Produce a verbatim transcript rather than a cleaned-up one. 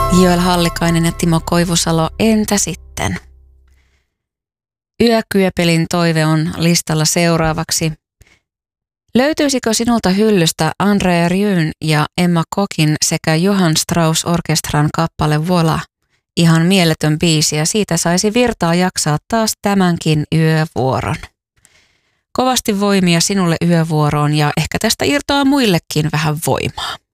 Joel Hallikainen ja Timo Koivusalo, entä sitten? Yökyöpelin toive on listalla seuraavaksi. Löytyisikö sinulta hyllystä Andrea Rieu'n ja Emma Kokin sekä Johann Strauss Orkestran kappale Voila? Ihan mieletön biisi ja siitä saisi virtaa jaksaa taas tämänkin yövuoron. Kovasti voimia sinulle yövuoroon ja ehkä tästä irtoaa muillekin vähän voimaa.